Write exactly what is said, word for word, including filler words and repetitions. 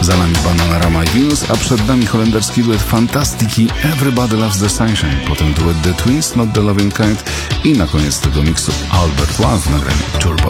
Za nami Bananarama i Venus, a przed nami holenderski duet Fantastiki Everybody Loves the Sunshine, potem duet The Twins, Not the Loving Kind i na koniec tego miksu Albert One w nagraniu Turbo.